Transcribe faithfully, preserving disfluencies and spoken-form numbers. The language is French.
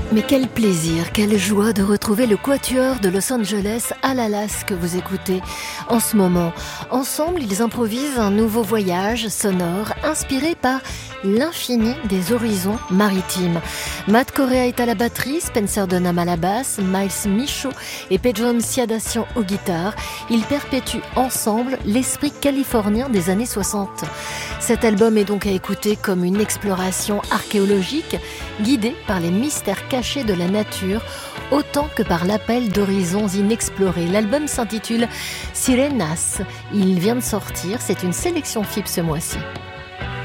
Mais quel plaisir, quelle joie de retrouver le Quatuor de Los Angeles Alalas que vous écoutez en ce moment. Ensemble, ils improvisent un nouveau voyage sonore inspiré par l'infini des horizons maritimes. Matt Correa est à la batterie, Spencer Dunham à la basse, Miles Michaud et Pedro Siadassian aux guitares. Ils perpétuent ensemble l'esprit californien des années soixante. Cet album est donc à écouter comme une exploration archéologique guidée par les mystères cachés de la nature autant que par l'appel d'horizons inexplorés. L'album s'intitule Sirenas. Il vient de sortir, c'est une sélection F I B ce mois-ci.